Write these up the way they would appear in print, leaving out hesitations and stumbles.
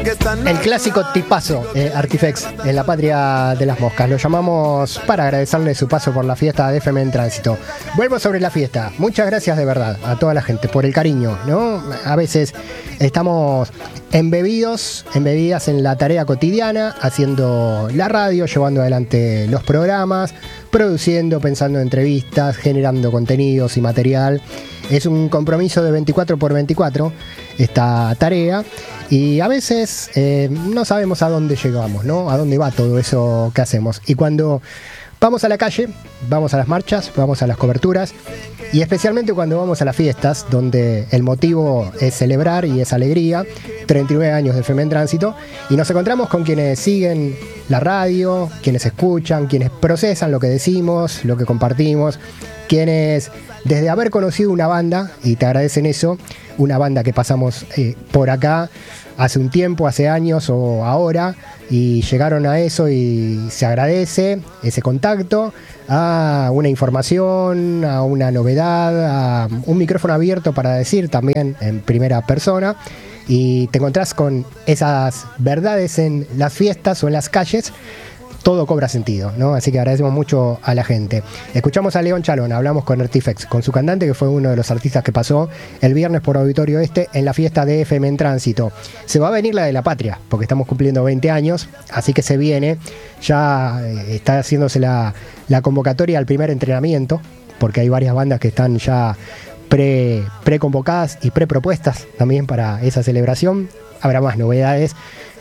El clásico tipazo, Artifex, en la patria de las moscas. Lo llamamos para agradecerle su paso por la fiesta de FM en Tránsito. Vuelvo sobre la fiesta. Muchas gracias de verdad a toda la gente por el cariño, ¿no? A veces estamos embebidas en la tarea cotidiana, haciendo la radio, llevando adelante los programas, produciendo, pensando en entrevistas, generando contenidos y material. Es un compromiso de 24x24 esta tarea y a veces no sabemos a dónde llegamos, ¿no? A dónde va todo eso que hacemos. Y cuando vamos a la calle, vamos a las marchas, vamos a las coberturas y especialmente cuando vamos a las fiestas, donde el motivo es celebrar y es alegría, 39 años de FM en Tránsito, y nos encontramos con quienes siguen la radio, quienes escuchan, quienes procesan lo que decimos, lo que compartimos, quienes desde haber conocido una banda, y te agradecen eso, una banda que pasamos por acá hace un tiempo, hace años o ahora, y llegaron a eso y se agradece ese contacto, a una información, a una novedad, a un micrófono abierto para decir también en primera persona, y te encontrás con esas verdades en las fiestas o en las calles. Todo cobra sentido, ¿no? Así que agradecemos mucho a la gente. Escuchamos a León Chalón, hablamos con Artifex, con su cantante, que fue uno de los artistas que pasó el viernes por Auditorio Este en la fiesta de FM en Tránsito. Se va a venir la de la patria, porque estamos cumpliendo 20 años, así que se viene. Ya está haciéndose la convocatoria al primer entrenamiento, porque hay varias bandas que están ya preconvocadas y prepropuestas también para esa celebración. Habrá más novedades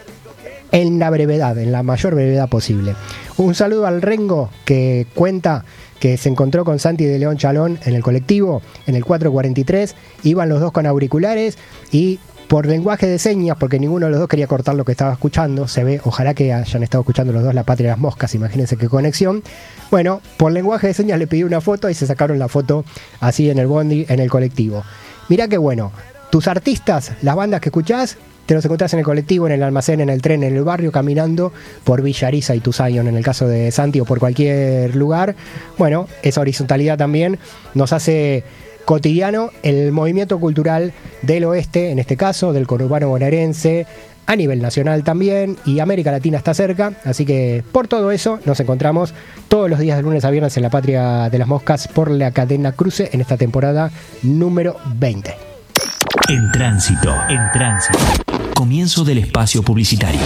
en la brevedad, en la mayor brevedad posible. Un saludo al Rengo, que cuenta que se encontró con Santi de León Chalón en el colectivo, en el 443, iban los dos con auriculares y por lenguaje de señas, porque ninguno de los dos quería cortar lo que estaba escuchando, se ve, ojalá que hayan estado escuchando los dos La Patria de las Moscas, imagínense qué conexión. Bueno, por lenguaje de señas le pidió una foto y se sacaron la foto así en el bondi, en el colectivo. Mirá qué bueno, tus artistas, las bandas que escuchás, te los encontrás en el colectivo, en el almacén, en el tren, en el barrio, caminando por Villa Ariza y Tusayon, en el caso de Santi, o por cualquier lugar. Bueno, esa horizontalidad también nos hace cotidiano el movimiento cultural del oeste, en este caso, del conurbano bonaerense, a nivel nacional también, y América Latina está cerca, así que por todo eso nos encontramos todos los días de lunes a viernes en la Patria de las Moscas por la cadena Cruce en esta temporada número 20. En tránsito. Comienzo del espacio publicitario.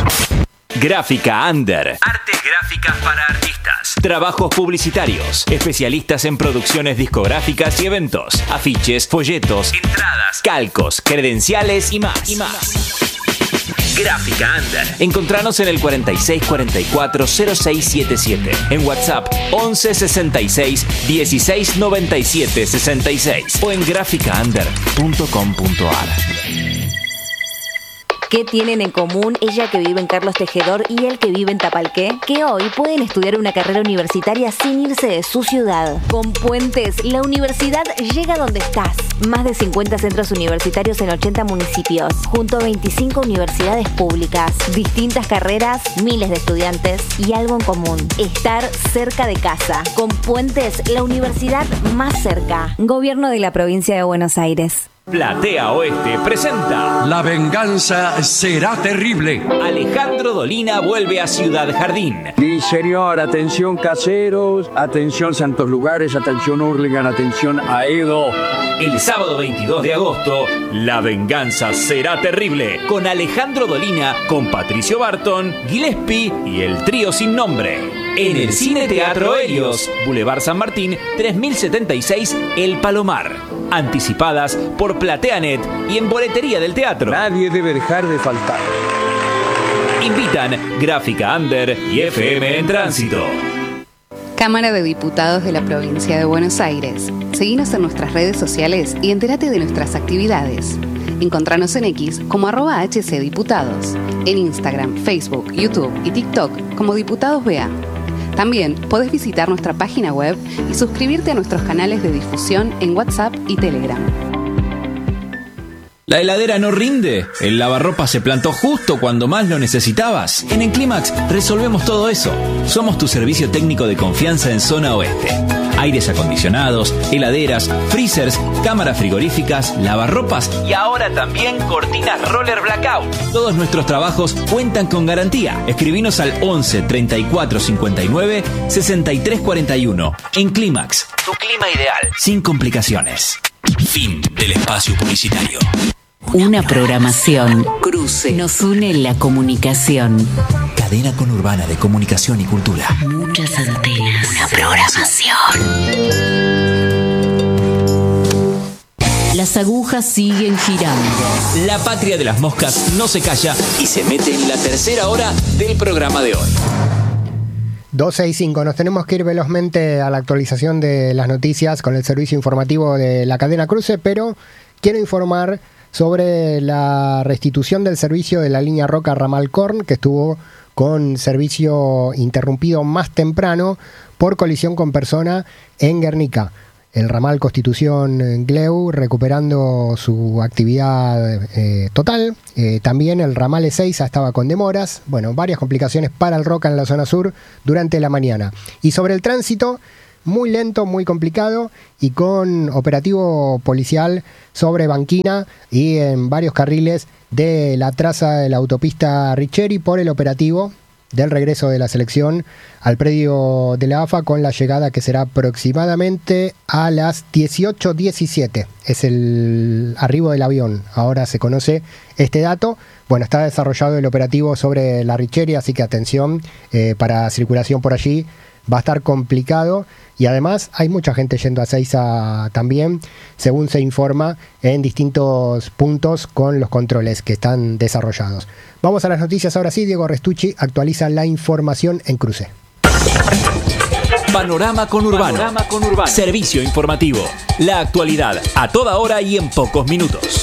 Gráfica Under. Artes gráficas para artistas. Trabajos publicitarios. Especialistas en producciones discográficas y eventos. Afiches, folletos, entradas, calcos, credenciales y más. Gráfica Under. Encontranos en el 4644-0677. En WhatsApp 1166 1697 66 o en graficaunder.com.ar. ¿Qué tienen en común ella que vive en Carlos Tejedor y él que vive en Tapalqué? Que hoy pueden estudiar una carrera universitaria sin irse de su ciudad. Con Puentes, la universidad llega donde estás. Más de 50 centros universitarios en 80 municipios, junto a 25 universidades públicas. Distintas carreras, miles de estudiantes y algo en común: estar cerca de casa. Con Puentes, la universidad más cerca. Gobierno de la Provincia de Buenos Aires. Platea Oeste presenta La venganza será terrible. Alejandro Dolina vuelve a Ciudad Jardín. Sí, señor, atención caseros, atención Santos Lugares, atención Hurlingham, atención Aedo. El sábado 22 de agosto, La venganza será terrible, con Alejandro Dolina, con Patricio Barton, Gillespie y el trío sin nombre. En el Cine Teatro Helios, Boulevard San Martín, 3076, El Palomar. Anticipadas por PlateaNet y en boletería del teatro. Nadie debe dejar de faltar. Invitan Gráfica Under y FM en Tránsito. Cámara de Diputados de la Provincia de Buenos Aires. Seguinos en nuestras redes sociales y entérate de nuestras actividades. Encontranos en X como @HCDiputados. En Instagram, Facebook, YouTube y TikTok como Diputados BA. También podés visitar nuestra página web y suscribirte a nuestros canales de difusión en WhatsApp y Telegram. ¿La heladera no rinde? ¿El lavarropas se plantó justo cuando más lo necesitabas? En Enclimax resolvemos todo eso. Somos tu servicio técnico de confianza en zona oeste. Aires acondicionados, heladeras, freezers, cámaras frigoríficas, lavarropas y ahora también cortinas roller blackout. Todos nuestros trabajos cuentan con garantía. Escribinos al 11 34 59 63 41. Enclimax, tu clima ideal, sin complicaciones. Fin del espacio publicitario. Una programación. Cruce. Nos une la comunicación. Cadena conurbana de comunicación y cultura. Muchas antenas. Una programación. Las agujas siguen girando. La patria de las moscas no se calla y se mete en la tercera hora del programa de hoy. 265, nos tenemos que ir velozmente a la actualización de las noticias con el servicio informativo de la cadena Cruce, pero quiero informar sobre la restitución del servicio de la línea Roca Ramal Korn, que estuvo con servicio interrumpido más temprano por colisión con persona en Guernica. El ramal Constitución-Gleu recuperando su actividad total. También el ramal E6 estaba con demoras. Bueno, varias complicaciones para el Roca en la zona sur durante la mañana. Y sobre el tránsito, muy lento, muy complicado y con operativo policial sobre Banquina y en varios carriles de la traza de la autopista Richeri por el operativo del regreso de la selección al predio de la AFA con la llegada que será aproximadamente a las 18:17. Es el arribo del avión. Ahora se conoce este dato. Bueno, está desarrollado el operativo sobre la Richeri, así que atención para circulación por allí. Va a estar complicado y además hay mucha gente yendo a Seiza también, según se informa, en distintos puntos con los controles que están desarrollados. Vamos a las noticias ahora sí. Diego Restucci actualiza la información en Cruce. Panorama conurbano. Servicio informativo. La actualidad a toda hora y en pocos minutos.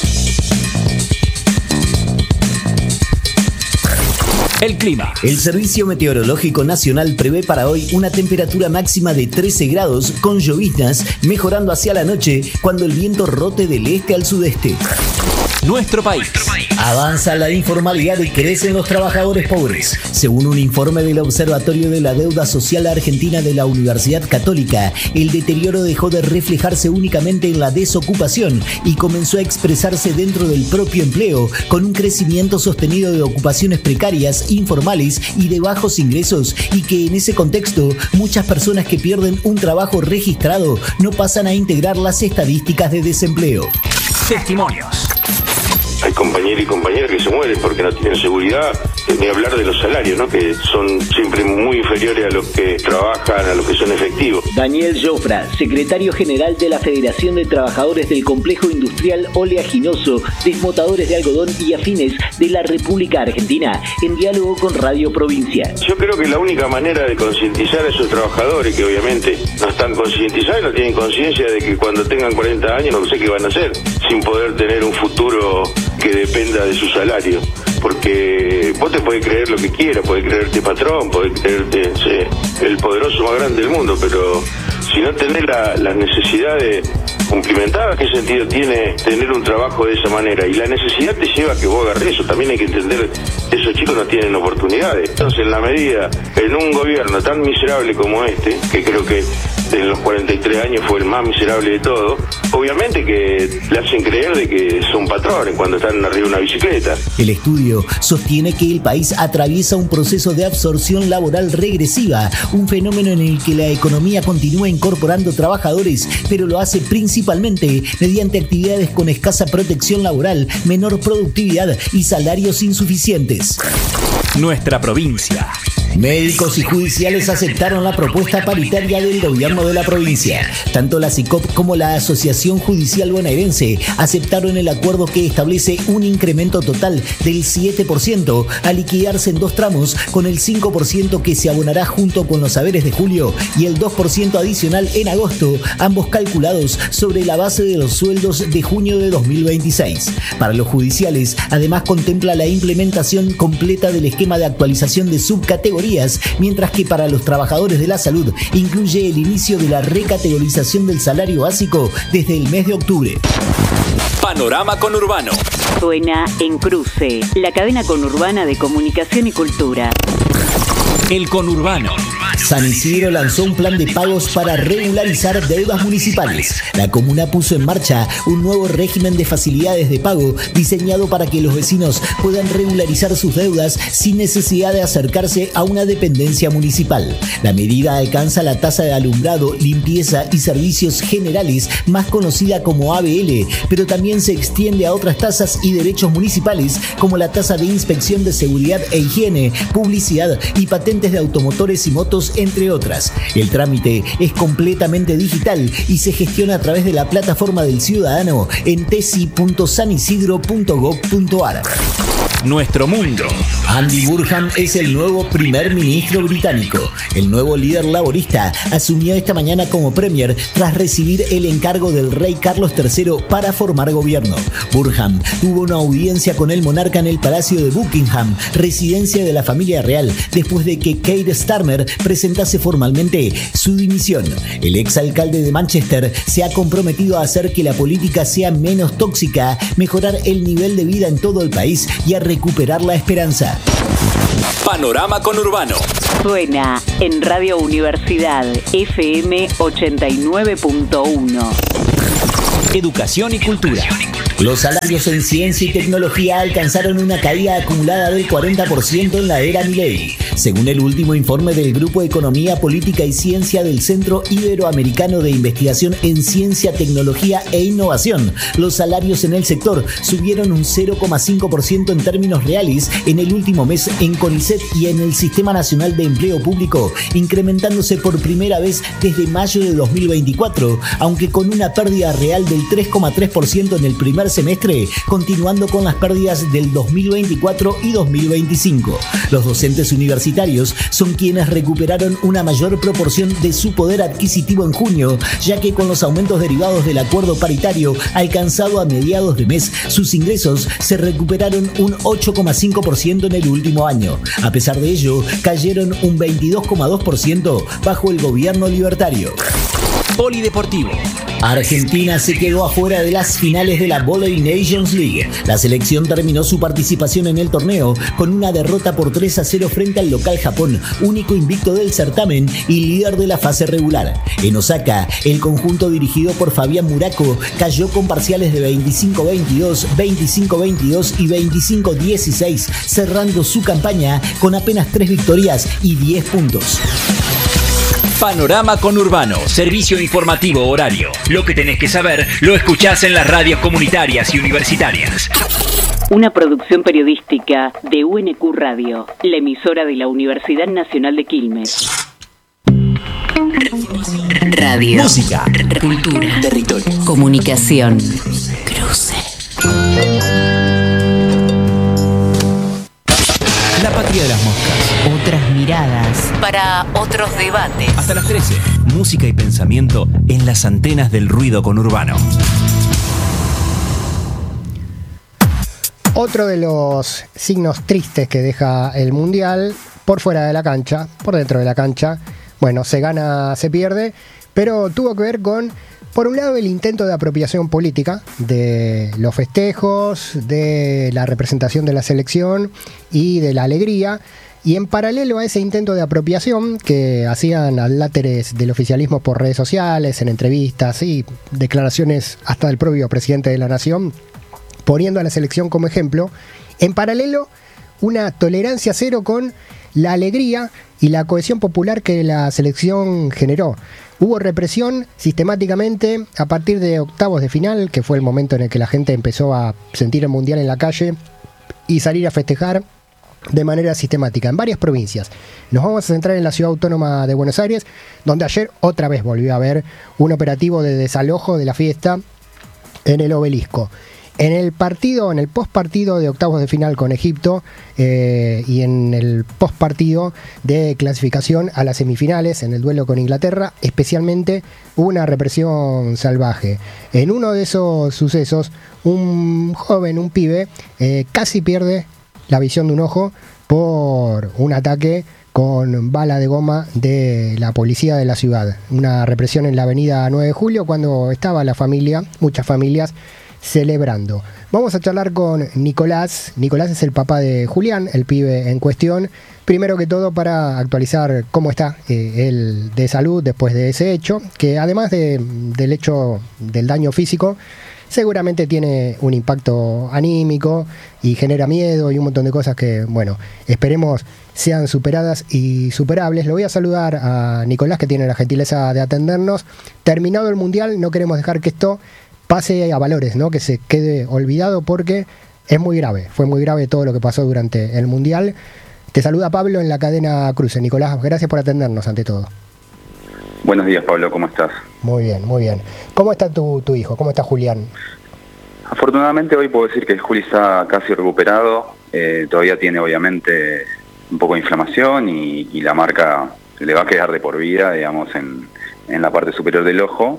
El clima. El Servicio Meteorológico Nacional prevé para hoy una temperatura máxima de 13 grados con lloviznas, mejorando hacia la noche cuando el viento rote del este al sudeste. Nuestro país. Avanza la informalidad y crecen los trabajadores pobres. Según un informe del Observatorio de la Deuda Social Argentina de la Universidad Católica, el deterioro dejó de reflejarse únicamente en la desocupación y comenzó a expresarse dentro del propio empleo, con un crecimiento sostenido de ocupaciones precarias, informales y de bajos ingresos, y que en ese contexto muchas personas que pierden un trabajo registrado no pasan a integrar las estadísticas de desempleo. Testimonios. Hay compañeros y compañeras que se mueren porque no tienen seguridad, ni hablar de los salarios, ¿no? Que son siempre muy inferiores a los que trabajan, a los que son efectivos. Daniel Jofra, secretario general de la Federación de Trabajadores del Complejo Industrial Oleaginoso, Desmotadores de Algodón y Afines de la República Argentina, en diálogo con Radio Provincia. Yo creo que la única manera de concientizar a esos trabajadores, que obviamente no están concientizados, no tienen conciencia de que cuando tengan 40 años no sé qué van a hacer, sin poder tener un futuro que dependa de su salario, porque vos te podés creer lo que quieras, podés creerte patrón, podés creerte el poderoso más grande del mundo, pero si no tenés las necesidades cumplimentadas, ¿qué sentido tiene tener un trabajo de esa manera? Y la necesidad te lleva a que vos agarres eso. También hay que entender que esos chicos no tienen oportunidades. Entonces, en la medida, en un gobierno tan miserable como este, que creo que en los 43 años fue el más miserable de todo, obviamente que le hacen creer de que son patrones cuando están arriba de una bicicleta. El estudio sostiene que el país atraviesa un proceso de absorción laboral regresiva, un fenómeno en el que la economía continúa incorporando trabajadores, pero lo hace principalmente mediante actividades con escasa protección laboral, menor productividad y salarios insuficientes. Nuestra provincia. Médicos y judiciales aceptaron la propuesta paritaria del gobierno de la provincia. Tanto la SICOP como la Asociación Judicial Bonaerense aceptaron el acuerdo que establece un incremento total del 7% a liquidarse en dos tramos, con el 5% que se abonará junto con los saberes de julio y el 2% adicional en agosto, ambos calculados sobre la base de los sueldos de junio de 2026. Para los judiciales, además contempla la implementación completa del esquema de actualización de subcategorías categorías, mientras que para los trabajadores de la salud incluye el inicio de la recategorización del salario básico desde el mes de octubre. Panorama Conurbano. Suena en Cruce, la cadena conurbana de comunicación y cultura. El Conurbano. San Isidro lanzó un plan de pagos para regularizar deudas municipales. La comuna puso en marcha un nuevo régimen de facilidades de pago diseñado para que los vecinos puedan regularizar sus deudas sin necesidad de acercarse a una dependencia municipal. La medida alcanza la tasa de alumbrado, limpieza y servicios generales, más conocida como ABL, pero también se extiende a otras tasas y derechos municipales como la tasa de inspección de seguridad e higiene, publicidad y patentes de automotores y motos, entre otras. El trámite es completamente digital y se gestiona a través de la plataforma del ciudadano en tesi.sanisidro.gov.ar. Nuestro mundo. Andy Burnham es el nuevo primer ministro británico. El nuevo líder laborista asumió esta mañana como premier tras recibir el encargo del rey Carlos III para formar gobierno. Burnham tuvo una audiencia con el monarca en el Palacio de Buckingham, residencia de la familia real, después de que Keir Starmer presentase formalmente su dimisión. El exalcalde de Manchester se ha comprometido a hacer que la política sea menos tóxica, mejorar el nivel de vida en todo el país y a recuperar la esperanza. Panorama Conurbano. Suena en Radio Universidad FM 89.1. Educación y cultura. Los salarios en ciencia y tecnología alcanzaron una caída acumulada del 40% en la era Milei. Según el último informe del Grupo Economía, Política y Ciencia del Centro Iberoamericano de Investigación en Ciencia, Tecnología e Innovación, los salarios en el sector subieron un 0,5% en términos reales en el último mes en CONICET y en el Sistema Nacional de Empleo Público, incrementándose por primera vez desde mayo de 2024, aunque con una pérdida real del 3,3% en el primer semestre, continuando con las pérdidas del 2024 y 2025. Los docentes universitarios son quienes recuperaron una mayor proporción de su poder adquisitivo en junio, ya que con los aumentos derivados del acuerdo paritario alcanzado a mediados de mes, sus ingresos se recuperaron un 8,5% en el último año. A pesar de ello, cayeron un 22,2% bajo el gobierno libertario. Polideportivo. Argentina se quedó afuera de las finales de la Volley Nations League. La selección terminó su participación en el torneo con una derrota por 3-0 frente al local Japón, único invicto del certamen y líder de la fase regular. En Osaka, el conjunto dirigido por Fabián Muraco cayó con parciales de 25-22, 25-22 y 25-16, cerrando su campaña con apenas 3 victorias y 10 puntos. Panorama Conurbano, servicio informativo horario. Lo que tenés que saber lo escuchás en las radios comunitarias y universitarias. Una producción periodística de UNQ Radio, la emisora de la Universidad Nacional de Quilmes. Radio. Música. Cultura. Territorio. Comunicación. Cruce. La patria de las moscas. Otras miradas. Para otros debates. Hasta las 13. Música y pensamiento en las antenas del ruido conurbano. Otro de los signos tristes que deja el Mundial, por fuera de la cancha, por dentro de la cancha, bueno, se gana, se pierde, pero tuvo que ver con, por un lado, el intento de apropiación política de los festejos, de la representación de la selección y de la alegría. Y en paralelo a ese intento de apropiación que hacían adláteres del oficialismo por redes sociales, en entrevistas y declaraciones hasta del propio presidente de la Nación, poniendo a la selección como ejemplo, en paralelo una tolerancia cero con la alegría y la cohesión popular que la selección generó. Hubo represión sistemáticamente a partir de octavos de final, que fue el momento en el que la gente empezó a sentir el Mundial en la calle y salir a festejar de manera sistemática en varias provincias. Nos vamos a centrar en la Ciudad Autónoma de Buenos Aires, donde ayer otra vez volvió a haber un operativo de desalojo de la fiesta en el Obelisco. En el partido, en el postpartido de octavos de final con Egipto y en el postpartido de clasificación a las semifinales, en el duelo con Inglaterra, especialmente hubo una represión salvaje. En uno de esos sucesos, un joven, un pibe, casi pierde la visión de un ojo por un ataque con bala de goma de la policía de la ciudad. Una represión en la avenida 9 de Julio cuando estaba la familia, muchas familias, celebrando. Vamos a charlar con Nicolás. Nicolás es el papá de Julián, el pibe en cuestión. Primero que todo, para actualizar cómo está él de salud después de ese hecho, que además del hecho del daño físico, seguramente tiene un impacto anímico y genera miedo y un montón de cosas que, bueno, esperemos sean superadas y superables. Lo voy a saludar a Nicolás, que tiene la gentileza de atendernos. Terminado el Mundial, no queremos dejar que esto pase a valores, ¿no? Que se quede olvidado, porque es muy grave. Fue muy grave todo lo que pasó durante el Mundial. Te saluda Pablo en la cadena Cruce. Nicolás, gracias por atendernos ante todo. Buenos días, Pablo, ¿cómo estás? Muy bien, muy bien. ¿Cómo está tu hijo? ¿Cómo está Julián? Afortunadamente hoy puedo decir que Juli está casi recuperado. Todavía tiene obviamente un poco de inflamación y la marca le va a quedar de por vida, digamos, en la parte superior del ojo.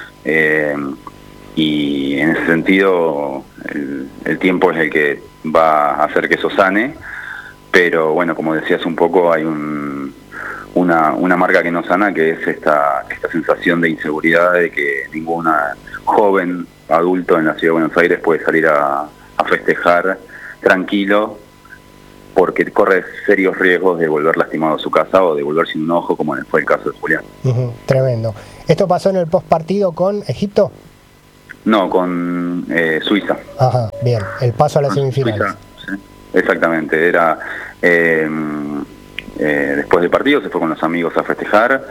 Y en ese sentido el tiempo es el que va a hacer que eso sane. Pero bueno, como decías un poco, hay una marca que no sana, que es esta sensación de inseguridad de que ninguna joven adulto en la ciudad de Buenos Aires puede salir a festejar tranquilo, porque corre serios riesgos de volver lastimado a su casa o de volver sin un ojo, como fue el caso de Julián. Tremendo. ¿Esto pasó en el postpartido con Egipto? No, con Suiza. Ajá, bien. El paso a las semifinales. Suiza, sí. Exactamente. Era después del partido se fue con los amigos a festejar.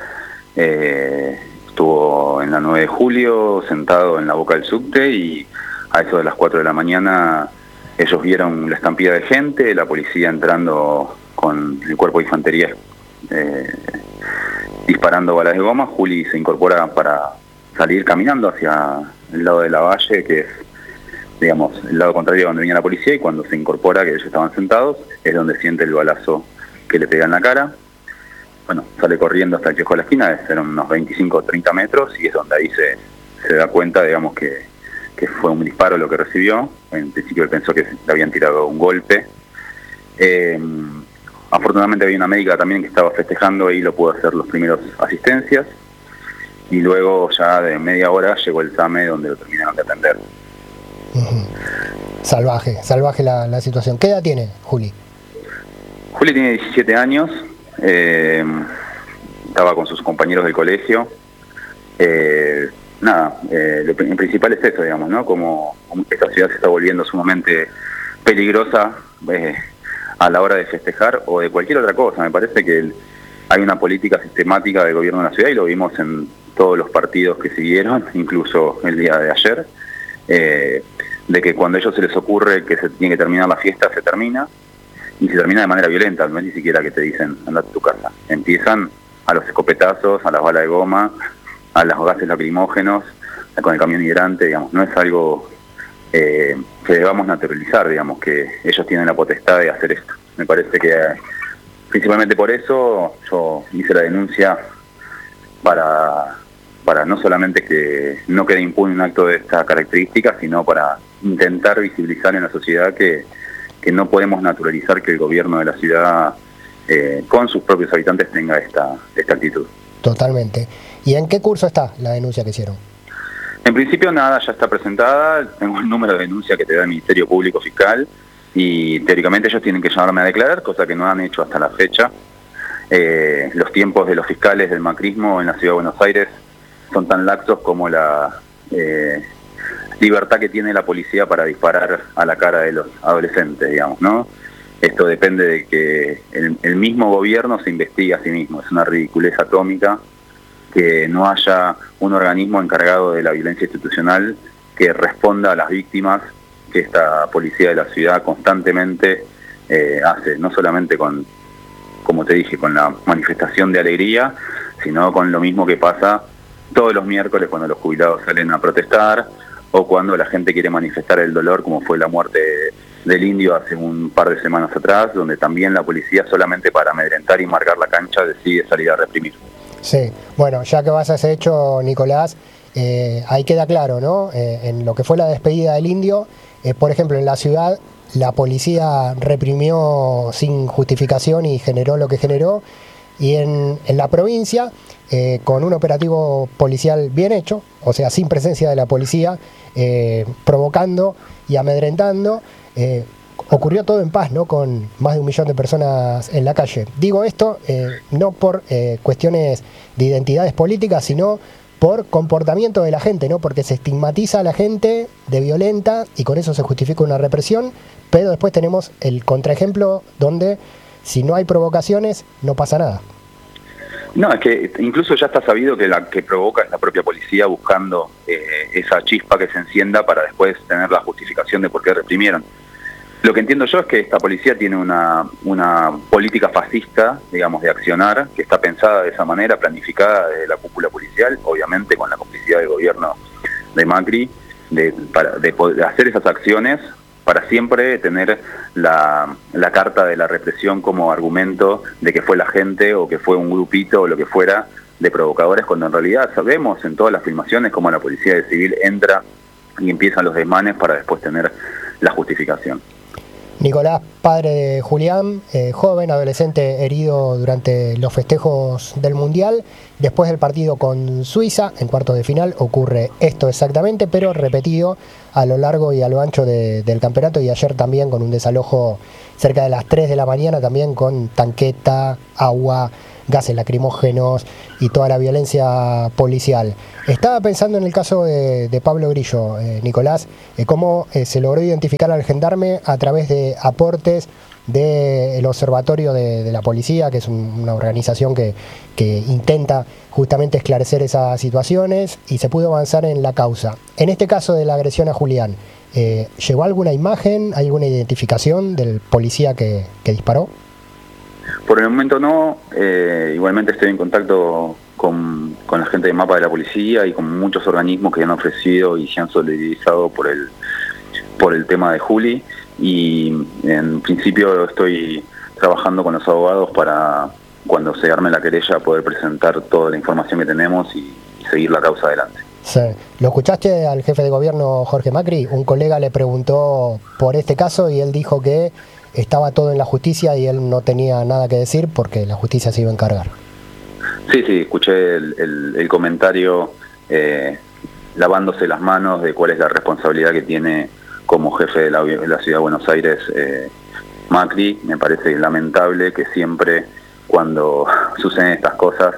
Estuvo en la 9 de julio sentado en la boca del subte y a eso de las 4 de la mañana ellos vieron la estampida de gente, la policía entrando con el cuerpo de infantería disparando balas de goma. Juli se incorpora para salir caminando hacia el lado de la valle, que es, digamos, el lado contrario donde venía la policía, y cuando se incorpora, que ellos estaban sentados, es donde siente el balazo que le pega en la cara. Bueno, sale corriendo hasta el kiosco de la esquina, eran unos 25 o 30 metros, y es donde ahí se da cuenta, digamos, que fue un disparo lo que recibió. En principio él pensó que le habían tirado un golpe. Afortunadamente había una médica también que estaba festejando y lo pudo hacer los primeros asistencias, y luego ya de media hora llegó el SAME donde lo terminaron de atender. Salvaje la situación. ¿Qué edad tiene Juli? Juli tiene 17 años, estaba con sus compañeros del colegio. Lo principal es eso, digamos, ¿no? Como esta ciudad se está volviendo sumamente peligrosa a la hora de festejar o de cualquier otra cosa. Me parece que hay una política sistemática del gobierno de la ciudad, y lo vimos en todos los partidos que siguieron, incluso el día de ayer, de que cuando a ellos se les ocurre que se tiene que terminar la fiesta, se termina, y se termina de manera violenta. No es ni siquiera que te dicen andate a tu casa, empiezan a los escopetazos, a las balas de goma, a los gases lacrimógenos, con el camión hidrante, digamos. No es algo que debamos naturalizar, digamos, que ellos tienen la potestad de hacer esto. Me parece que principalmente por eso yo hice la denuncia, para no solamente que no quede impune un acto de esta característica, sino para intentar visibilizar en la sociedad que no podemos naturalizar que el gobierno de la ciudad con sus propios habitantes tenga esta actitud. Totalmente. ¿Y en qué curso está la denuncia que hicieron? En principio nada, ya está presentada. Tengo el número de denuncia que te da el Ministerio Público Fiscal, y teóricamente ellos tienen que llamarme a declarar, cosa que no han hecho hasta la fecha. Los tiempos de los fiscales del macrismo en la ciudad de Buenos Aires son tan laxos como la libertad que tiene la policía para disparar a la cara de los adolescentes, digamos, ¿no? Esto depende de que el mismo gobierno se investigue a sí mismo. Es una ridiculez atómica que no haya un organismo encargado de la violencia institucional que responda a las víctimas que esta policía de la ciudad constantemente hace, no solamente como te dije, con la manifestación de alegría, sino con lo mismo que pasa todos los miércoles cuando los jubilados salen a protestar, o cuando la gente quiere manifestar el dolor, como fue la muerte del indio hace un par de semanas atrás, donde también la policía, solamente para amedrentar y marcar la cancha, decide salir a reprimir. Sí, bueno, ya que vas a ese hecho, Nicolás, ahí queda claro, ¿no? En lo que fue la despedida del indio, por ejemplo, en la ciudad la policía reprimió sin justificación y generó lo que generó. Y en la provincia, con un operativo policial bien hecho, o sea, sin presencia de la policía, provocando y amedrentando, ocurrió todo en paz, ¿no? Con más de 1 millón de personas en la calle. Digo esto no por cuestiones de identidades políticas, sino por comportamiento de la gente, ¿no? Porque se estigmatiza a la gente de violenta y con eso se justifica una represión, pero después tenemos el contraejemplo donde si no hay provocaciones no pasa nada. No, es que incluso ya está sabido que la que provoca es la propia policía buscando esa chispa que se encienda para después tener la justificación de por qué reprimieron. Lo que entiendo yo es que esta policía tiene una política fascista, digamos, de accionar, que está pensada de esa manera, planificada desde la cúpula policial, obviamente con la complicidad del gobierno de Macri, de poder hacer esas acciones para siempre tener la carta de la represión como argumento de que fue la gente o que fue un grupito o lo que fuera de provocadores, cuando en realidad sabemos en todas las filmaciones cómo la policía de civil entra y empiezan los desmanes para después tener la justificación. Nicolás, padre de Julián, joven, adolescente herido durante los festejos del Mundial. Después del partido con Suiza, en cuartos de final, ocurre esto exactamente, pero repetido a lo largo y a lo ancho del campeonato, y ayer también con un desalojo cerca de las 3 de la mañana, también con tanqueta, agua, gases lacrimógenos y toda la violencia policial. Estaba pensando en el caso de Pablo Grillo, Nicolás, cómo se logró identificar al gendarme a través de aportes del Observatorio de la Policía, que es una organización que intenta justamente esclarecer esas situaciones, y se pudo avanzar en la causa. En este caso de la agresión a Julián, ¿llegó alguna imagen, alguna identificación del policía que disparó? Por el momento no, igualmente estoy en contacto con la gente de MAPA de la policía y con muchos organismos que han ofrecido y se han solidarizado por el tema de Juli, y en principio estoy trabajando con los abogados para cuando se arme la querella poder presentar toda la información que tenemos y seguir la causa adelante. Sí. ¿Lo escuchaste al jefe de gobierno Jorge Macri? Un colega le preguntó por este caso y él dijo que estaba todo en la justicia y él no tenía nada que decir porque la justicia se iba a encargar. Sí, escuché el comentario lavándose las manos de cuál es la responsabilidad que tiene como jefe de la Ciudad de Buenos Aires Macri. Me parece lamentable que siempre cuando suceden estas cosas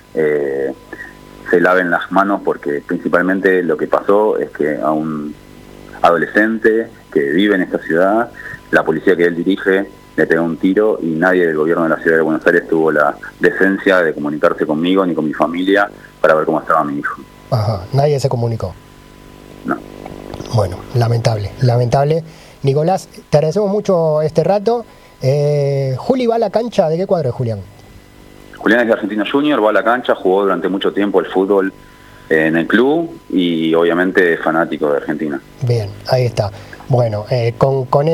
se laven las manos, porque principalmente lo que pasó es que a un adolescente que vive en esta ciudad, la policía que él dirige le pegó un tiro y nadie del gobierno de la Ciudad de Buenos Aires tuvo la decencia de comunicarse conmigo ni con mi familia para ver cómo estaba mi hijo. Ajá, nadie se comunicó. No. Bueno, lamentable. Nicolás, te agradecemos mucho este rato. Juli va a la cancha, ¿de qué cuadro es Julián? Julián es de Argentino Junior, va a la cancha, jugó durante mucho tiempo el fútbol en el club y obviamente es fanático de Argentina. Bien, ahí está. Bueno, con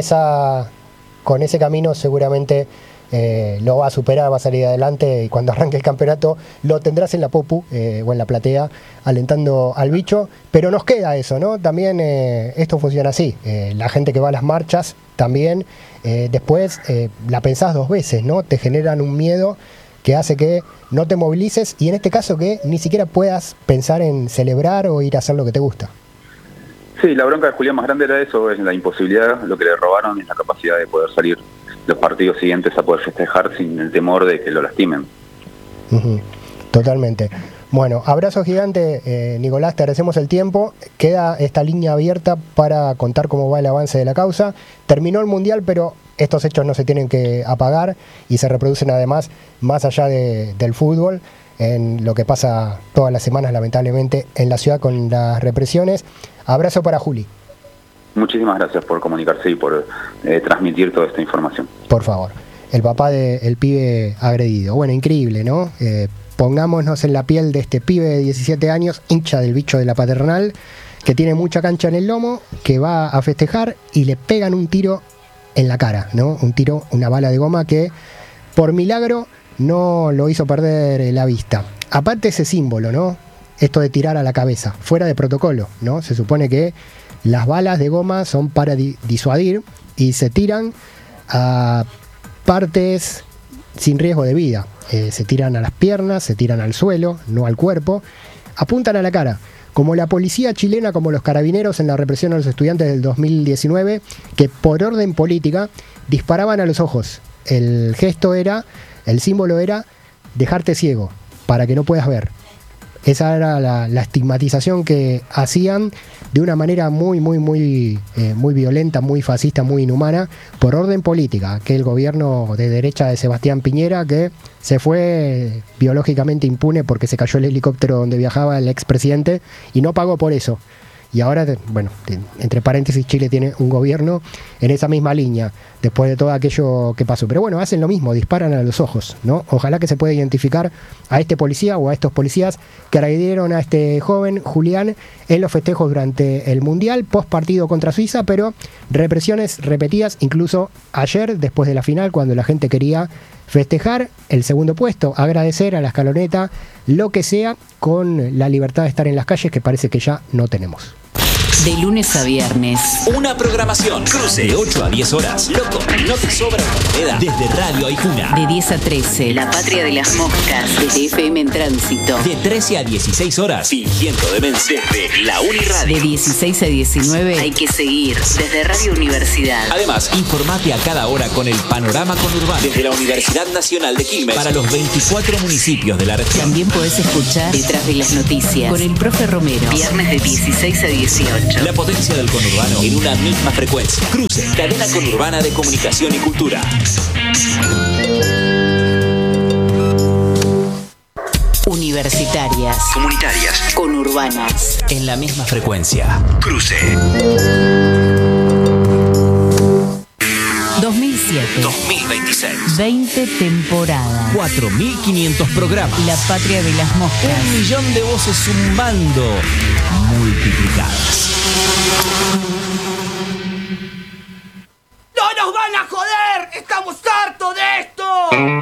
ese camino seguramente lo va a superar, va a salir adelante, y cuando arranque el campeonato lo tendrás en la popu o en la platea alentando al bicho. Pero nos queda eso, ¿no? También esto funciona así. La gente que va a las marchas también después la pensás 2 veces, ¿no? Te generan un miedo que hace que no te movilices, y en este caso que ni siquiera puedas pensar en celebrar o ir a hacer lo que te gusta. Sí, la bronca de Julián más grande era eso, es la imposibilidad. Lo que le robaron es la capacidad de poder salir los partidos siguientes a poder festejar sin el temor de que lo lastimen. Totalmente. Bueno, abrazo gigante, Nicolás, te agradecemos el tiempo. Queda esta línea abierta para contar cómo va el avance de la causa. Terminó el Mundial, pero estos hechos no se tienen que apagar y se reproducen además más allá del fútbol, en lo que pasa todas las semanas lamentablemente en la ciudad con las represiones. Abrazo para Juli. Muchísimas gracias por comunicarse y por transmitir toda esta información. Por favor. El papá del pibe agredido. Bueno, increíble, ¿no? Pongámonos en la piel de este pibe de 17 años, hincha del bicho de la Paternal, que tiene mucha cancha en el lomo, que va a festejar y le pegan un tiro en la cara, ¿no? Un tiro, una bala de goma que por milagro no lo hizo perder la vista. Aparte ese símbolo, ¿no? Esto de tirar a la cabeza, fuera de protocolo, ¿no? Se supone que las balas de goma son para disuadir y se tiran a partes sin riesgo de vida. Se tiran a las piernas, se tiran al suelo, no al cuerpo, apuntan a la cara. Como la policía chilena, como los carabineros en la represión a los estudiantes del 2019, que por orden política disparaban a los ojos. El símbolo era dejarte ciego, para que no puedas ver. Esa era la estigmatización que hacían de una manera muy violenta, muy fascista, muy inhumana, por orden política. Aquel gobierno de derecha de Sebastián Piñera que se fue biológicamente impune porque se cayó el helicóptero donde viajaba el expresidente y no pagó por eso. Y ahora, entre paréntesis, Chile tiene un gobierno en esa misma línea, después de todo aquello que pasó. Pero bueno, hacen lo mismo, disparan a los ojos, ¿no? Ojalá que se pueda identificar a este policía o a estos policías que agredieron a este joven, Julián, en los festejos durante el Mundial, post partido contra Suiza, pero represiones repetidas, incluso ayer, después de la final, cuando la gente quería festejar el segundo puesto, agradecer a la escaloneta, lo que sea, con la libertad de estar en las calles que parece que ya no tenemos. De lunes a viernes. Una programación. Cruce de 8 a 10 horas. Loco, no te sobra una moneda. Desde Radio Aijuna. De 10 a 13. La Patria de las Moscas. Desde FM en Tránsito. De 13 a 16 horas. Fingiendo demencia. Desde la Uniradio. De 16 a 19. Hay que seguir. Desde Radio Universidad. Además, informate a cada hora con el panorama conurbano. Desde la Universidad Nacional de Quilmes. Para los 24 municipios de la región. También podés escuchar Detrás de las Noticias. Con el profe Romero. Viernes de 16 a 18. La potencia del conurbano en una misma frecuencia. Cruce, cadena conurbana de comunicación y cultura. Universitarias. Comunitarias. Conurbanas. En la misma frecuencia. Cruce. 2007. 2026. 20 temporadas. 4.500 programas. La Patria de las Moscas. 1 millón de voces zumbando. Multiplicadas. ¡No nos van a joder! ¡Estamos hartos de esto!